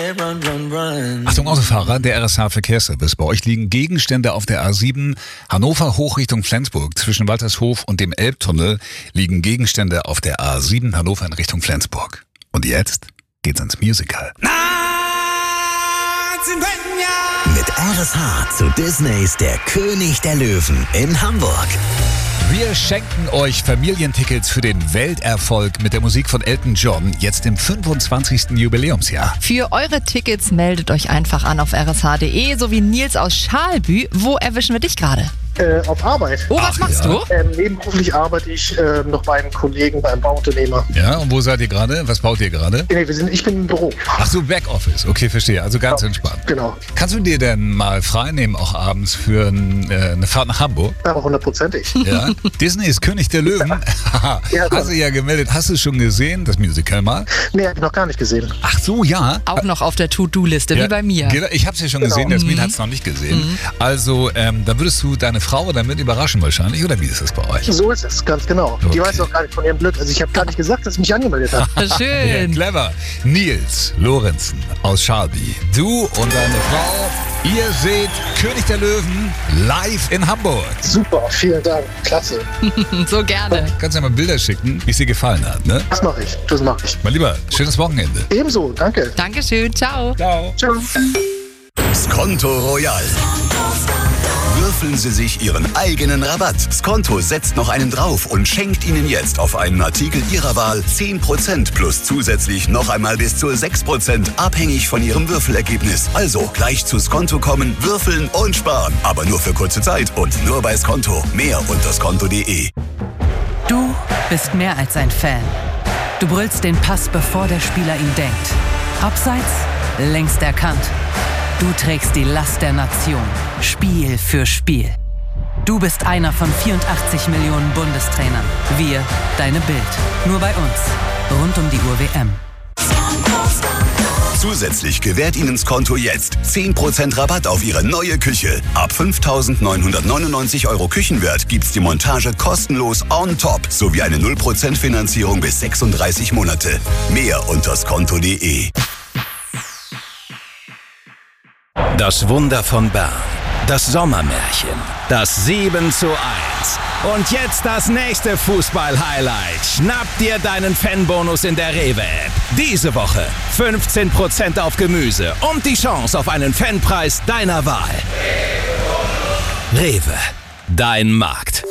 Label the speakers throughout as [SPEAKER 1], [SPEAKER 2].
[SPEAKER 1] Achtung Autofahrer, der RSH-Verkehrsservice. Bei euch liegen Gegenstände auf der A7 Hannover hoch Richtung Flensburg. Zwischen Waltershof und dem Elbtunnel liegen Gegenstände auf der A7 Hannover in Richtung Flensburg. Und jetzt geht's ins Musical.
[SPEAKER 2] Mit RSH zu Disneys Der König der Löwen in Hamburg.
[SPEAKER 1] Wir schenken euch Familientickets für den Welterfolg mit der Musik von Elton John, jetzt im 25. Jubiläumsjahr.
[SPEAKER 3] Für eure Tickets meldet euch einfach an auf rsh.de, so wie Nils aus Schalbü. Wo erwischen wir dich gerade?
[SPEAKER 4] Auf Arbeit.
[SPEAKER 3] Oh, was machst du?
[SPEAKER 4] Nebenberuflich arbeite ich noch bei einem Kollegen, beim Bauunternehmer.
[SPEAKER 1] Ja, und wo seid ihr gerade? Was baut ihr gerade?
[SPEAKER 4] Nee, ich bin im Büro.
[SPEAKER 1] Ach so, Backoffice. Okay, verstehe. Also ganz entspannt.
[SPEAKER 4] Genau.
[SPEAKER 1] Kannst du dir denn mal frei nehmen, auch abends für eine Fahrt nach Hamburg?
[SPEAKER 4] Aber 100%ig.
[SPEAKER 1] Ja. Disney ist König der Löwen.
[SPEAKER 4] Ja,
[SPEAKER 1] hast du ja gemeldet. Hast du es schon gesehen, das Musical mal?
[SPEAKER 4] Nee, hab ich noch gar nicht gesehen.
[SPEAKER 1] Ach so, ja.
[SPEAKER 3] Auch noch auf der To-Do-Liste, wie bei mir.
[SPEAKER 1] Ich habe es ja schon gesehen, Jasmin hat es noch nicht gesehen. Also, da würdest du deine Frau damit überraschen wahrscheinlich, oder wie ist das bei euch?
[SPEAKER 4] So ist es, ganz genau.
[SPEAKER 1] Okay.
[SPEAKER 4] Die weiß auch gar nicht von ihrem Glück. Also ich habe gar nicht gesagt, dass ich mich angemeldet habe.
[SPEAKER 3] Schön.
[SPEAKER 1] Ja, clever. Nils Lorenzen aus Schalby. Du und deine Frau, ihr seht König der Löwen live in Hamburg.
[SPEAKER 4] Super, vielen Dank. Klasse.
[SPEAKER 3] So gerne.
[SPEAKER 1] Kannst du ja mal Bilder schicken, wie es dir gefallen hat, ne?
[SPEAKER 4] Das mache ich.
[SPEAKER 1] Mein Lieber, schönes Wochenende.
[SPEAKER 4] Ebenso, danke.
[SPEAKER 3] Dankeschön, ciao.
[SPEAKER 1] Ciao.
[SPEAKER 4] Ciao.
[SPEAKER 2] Skonto Royal. Würfeln Sie sich Ihren eigenen Rabatt. Skonto setzt noch einen drauf und schenkt Ihnen jetzt auf einen Artikel Ihrer Wahl 10% plus zusätzlich noch einmal bis zu 6%, abhängig von Ihrem Würfelergebnis. Also gleich zu Skonto kommen, würfeln und sparen. Aber nur für kurze Zeit und nur bei Skonto. Mehr unter skonto.de.
[SPEAKER 5] Du bist mehr als ein Fan. Du brüllst den Pass, bevor der Spieler ihn denkt. Abseits, längst erkannt. Du trägst die Last der Nation, Spiel für Spiel. Du bist einer von 84 Millionen Bundestrainern. Wir, deine Bild. Nur bei uns. Rund um die Uhr WM.
[SPEAKER 2] Zusätzlich gewährt Ihnen Skonto jetzt 10% Rabatt auf Ihre neue Küche. Ab 5.999 € Küchenwert gibt's die Montage kostenlos on top sowie eine 0% Finanzierung bis 36 Monate. Mehr unter skonto.de.
[SPEAKER 6] Das Wunder von Bern, das Sommermärchen, das 7:1 und jetzt das nächste Fußball-Highlight. Schnapp dir deinen Fanbonus in der Rewe-App. Diese Woche 15% auf Gemüse und die Chance auf einen Fanpreis deiner Wahl. Rewe, dein Markt.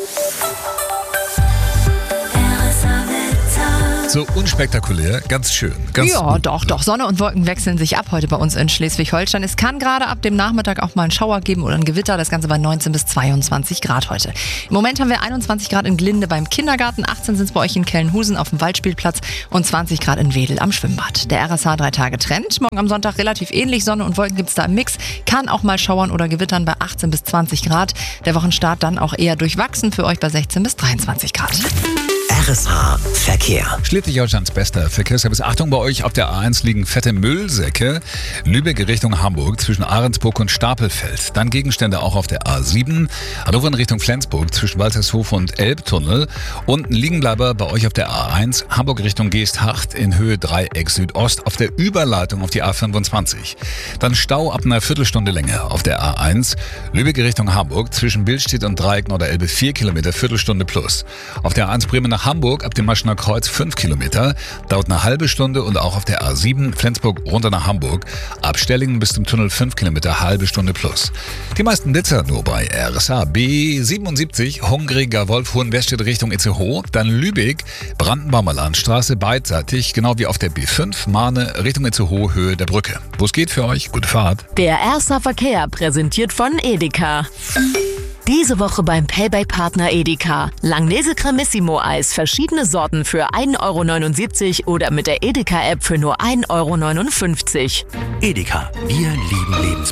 [SPEAKER 1] So unspektakulär, ganz schön. Ganz
[SPEAKER 3] Ja, doch. Sonne und Wolken wechseln sich ab heute bei uns in Schleswig-Holstein. Es kann gerade ab dem Nachmittag auch mal einen Schauer geben oder ein Gewitter. Das Ganze bei 19 bis 22 Grad heute. Im Moment haben wir 21 Grad in Glinde beim Kindergarten, 18 sind es bei euch in Kellenhusen auf dem Waldspielplatz und 20 Grad in Wedel am Schwimmbad. Der RSH 3-Tage-Trend. Morgen am Sonntag relativ ähnlich. Sonne und Wolken gibt es da im Mix. Kann auch mal schauern oder gewittern bei 18 bis 20 Grad. Der Wochenstart dann auch eher durchwachsen für euch bei 16 bis 23 Grad.
[SPEAKER 2] RSH Verkehr.
[SPEAKER 1] Schleswig-Holsteins bester Verkehrsservice. Achtung, bei euch auf der A1 liegen fette Müllsäcke. Lübeck Richtung Hamburg zwischen Ahrensburg und Stapelfeld. Dann Gegenstände auch auf der A7. Hannover in Richtung Flensburg zwischen Waltershof und Elbtunnel. Und ein Liegenbleiber bei euch auf der A1 Hamburg Richtung Geesthacht in Höhe Dreieck Südost auf der Überleitung auf die A25. Dann Stau ab einer Viertelstunde länger auf der A1. Lübeck Richtung Hamburg zwischen Billstedt und Dreieck Norderelbe 4 Kilometer, Viertelstunde plus. Auf der A1 Bremen nach Hamburg ab dem Maschener Kreuz 5 Kilometer, dauert eine halbe Stunde und auch auf der A7 Flensburg runter nach Hamburg, ab Stellingen bis zum Tunnel 5 Kilometer, halbe Stunde plus. Die meisten Blitzer nur bei RSH. B77, Hungriger Wolf, Hohenwestedt Richtung Itzehoe, dann Lübeck, Brandenburger Landstraße beidseitig, genau wie auf der B5, Mahne Richtung Itzehoe, Höhe der Brücke. Wo es geht für euch, gute Fahrt.
[SPEAKER 7] Der RSH Verkehr präsentiert von Edeka. Diese Woche beim Payback-Partner Edeka. Langnese Cremissimo Eis, verschiedene Sorten für 1,79 € oder mit der Edeka-App für nur 1,59 €.
[SPEAKER 2] Edeka, wir lieben Lebensmittel.